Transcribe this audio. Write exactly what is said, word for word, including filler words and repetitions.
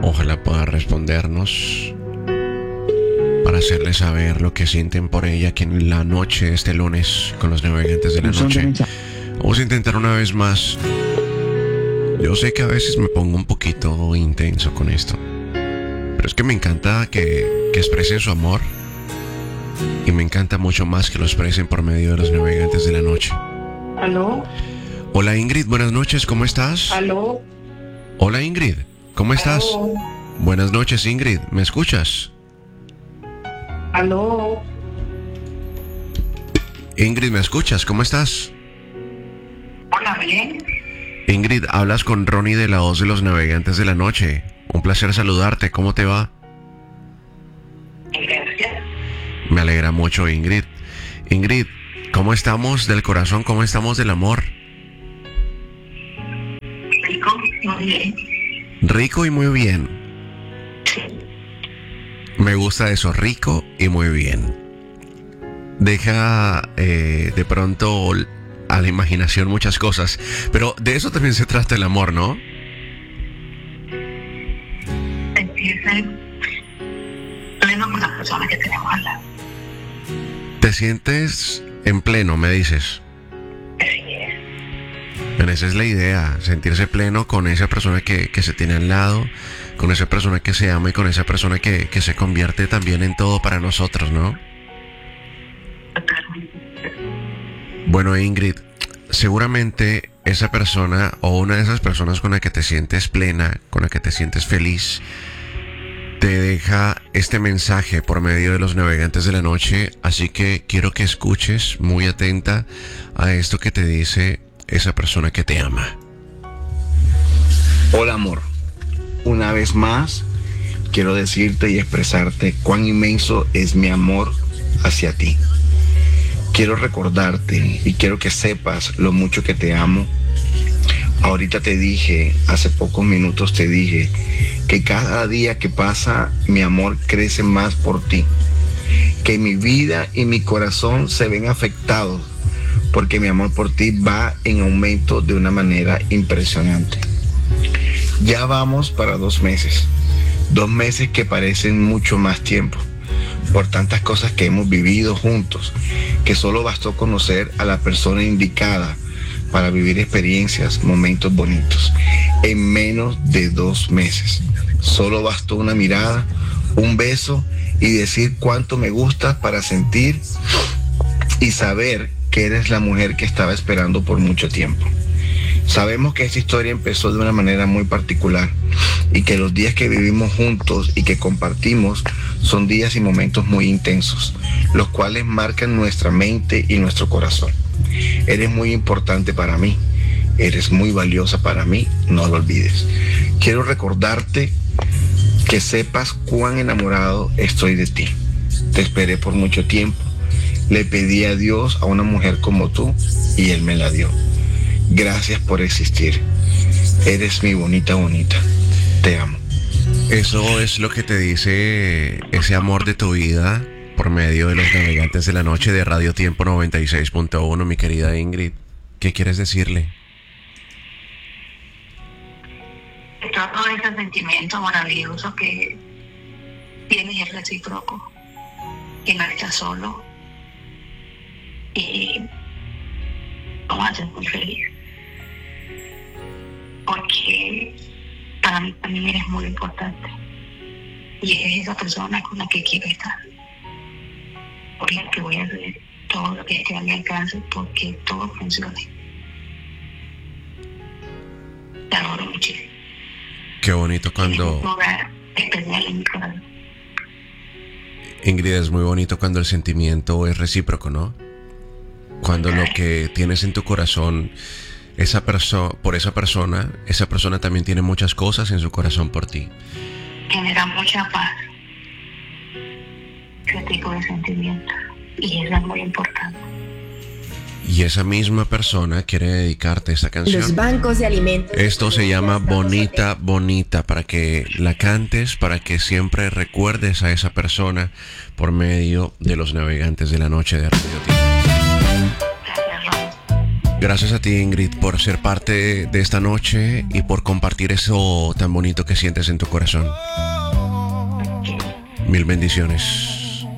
Ojalá pueda respondernos para hacerle saber lo que sienten por ella aquí en la noche de este lunes con los navegantes de la noche. Vamos a intentar una vez más. Yo sé que a veces me pongo un poquito intenso con esto, pero es que me encanta que, que expresen su amor, y me encanta mucho más que lo expresen por medio de los navegantes de la noche. ¿Aló? Hola Ingrid, buenas noches, ¿cómo estás? ¿Aló? Hola Ingrid, ¿cómo estás? ¿Aló? Buenas noches Ingrid, ¿me escuchas? ¿Aló? Ingrid, ¿me escuchas? ¿Cómo estás? Hola, bien. Ingrid, hablas con Ronnie de la voz de los navegantes de la noche. Un placer saludarte, ¿cómo te va? Gracias. Me alegra mucho, Ingrid. Ingrid, ¿cómo estamos del corazón? ¿Cómo estamos del amor? Rico, muy bien. Rico y muy bien. Me gusta eso, rico y muy bien. Deja eh, de pronto a la imaginación muchas cosas, pero de eso también se trata el amor, ¿no? Sentirse pleno con las personas que tenemos al lado. ¿Te sientes en pleno, me dices? Así es. Bueno, esa es la idea, sentirse pleno con esa persona que, que se tiene al lado, con esa persona que se ama y con esa persona que, que se convierte también en todo para nosotros, ¿no? Totalmente. Bueno, Ingrid, seguramente esa persona o una de esas personas con la que te sientes plena, con la que te sientes feliz, te deja este mensaje por medio de los navegantes de la noche, así que quiero que escuches muy atenta a esto que te dice esa persona que te ama. Hola amor, una vez más quiero decirte y expresarte cuán inmenso es mi amor hacia ti. Quiero recordarte y quiero que sepas lo mucho que te amo. Ahorita te dije, hace pocos minutos te dije, que cada día que pasa mi amor crece más por ti. Que mi vida y mi corazón se ven afectados porque mi amor por ti va en aumento de una manera impresionante. Ya vamos para dos meses. Dos meses que parecen mucho más tiempo por tantas cosas que hemos vivido juntos, que solo bastó conocer a la persona indicada para vivir experiencias, momentos bonitos, en menos de dos meses. Solo bastó una mirada, un beso y decir cuánto me gustas para sentir y saber que eres la mujer que estaba esperando por mucho tiempo. Sabemos que esta historia empezó de una manera muy particular y que los días que vivimos juntos y que compartimos son días y momentos muy intensos, los cuales marcan nuestra mente y nuestro corazón. Eres muy importante para mí, eres muy valiosa para mí, no lo olvides. Quiero recordarte que sepas cuán enamorado estoy de ti. Te esperé por mucho tiempo, le pedí a Dios a una mujer como tú y Él me la dio. Gracias por existir. Eres mi bonita, bonita. Te amo. Eso es lo que te dice ese amor de tu vida por medio de los navegantes de la noche de Radio Tiempo noventa y seis punto uno, mi querida Ingrid. ¿Qué quieres decirle? Todo ese sentimiento maravilloso que tienes es recíproco, que no estás solo y vamos a ser muy feliz. Porque para mí también eres muy importante y eres esa persona con la que quiero estar, por la que voy a hacer todo lo que esté a mi alcance porque todo funcione. Te adoro muchísimo. Qué bonito cuando... Tienes un lugar especial en mi corazón. Ingrid, es muy bonito cuando el sentimiento es recíproco, ¿no? Cuando lo que tienes en tu corazón, esa perso- por esa persona, esa persona también tiene muchas cosas en su corazón por ti. Genera mucha paz ese tipo de sentimientos y eso es muy importante. Y esa misma persona quiere dedicarte esta canción. Los bancos de alimentos. Esto se llama Bonita, Bonita, para que la cantes, para que siempre recuerdes a esa persona por medio de los navegantes de la noche de Radio Tiempo. Gracias, Ron. Gracias a ti, Ingrid, por ser parte de esta noche y por compartir eso tan bonito que sientes en tu corazón. Mil bendiciones.